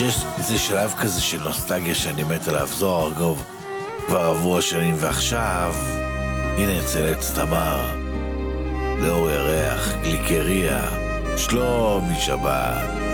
יש איזה שלב כזה של נוסטלגיה שאני מת עליו. זוהר ארגוב, כבר עברו השנים ועכשיו, הנה אצל עץ תמר, לאור ירח, גליקריה, שלומי שבת.